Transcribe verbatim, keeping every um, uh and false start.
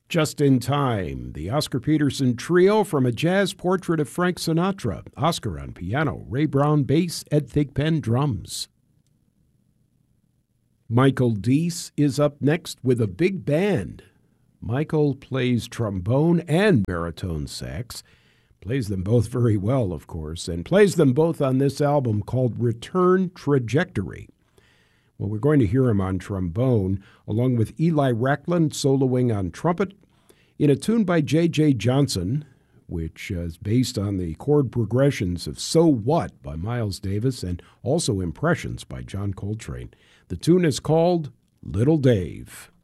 Just in Time, the Oscar Peterson Trio from A Jazz Portrait of Frank Sinatra. Oscar on piano, Ray Brown bass, Ed Thigpen drums. Michael Deese is up next with a big band. Michael plays trombone and baritone sax, plays them both very well, of course, and plays them both on this album called Return Trajectory. Well, we're going to hear him on trombone, along with Eli Racklin soloing on trumpet, in a tune by J J Johnson, which is based on the chord progressions of So What by Miles Davis and also Impressions by John Coltrane. The tune is called Little Dave.